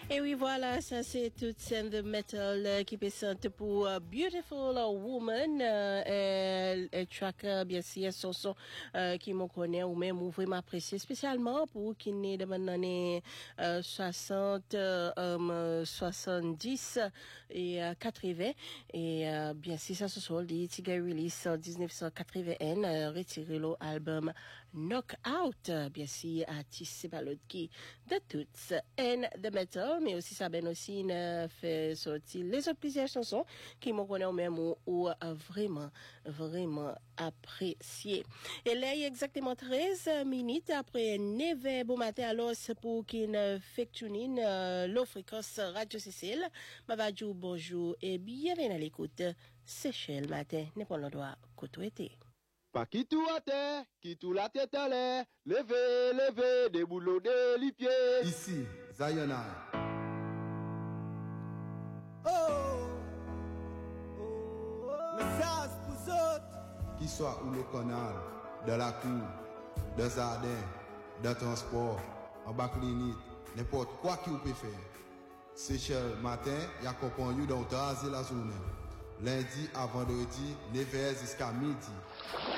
Et oui, voilà, ça c'est toute scène de metal qui présente pour Beautiful Woman. Elle track bien sûr son son qui me connaît ou même ou vraiment apprécié spécialement pour qui n'est de maintenant 60, 70 et 80. Et bien sûr, ça se sont dit Tiger Release en 1981, retiré l'album Knockout. Bien sûr, artiste c'est pas l'autre qui de toutes and the metal. Mais aussi ça ben aussi fait sortir les autres plusieurs chansons qui m'ont connu au même ou vraiment apprécié. Et là il y a exactement 13 minutes après 9h bon matin alors c'est pour qu'il fait tuning l'Ofricos Radio Cécile. Ma va dire bonjour et bienvenue à l'écoute. C'est chez le matin, n'est pas le droit côtoyer. Pas qui tout à terre, qui tout la tête à l'air, lever, des boulots de lipiers. Ici, Zayonai. Message pour autres. Qui soit ou le canal, dans la cour, dans le jardin, dans le transport, en bas clinique, n'importe quoi qui vous peut faire. Seychelles matin, il accompagne dans le la journée. Lundi à vendredi, 9h jusqu'à midi.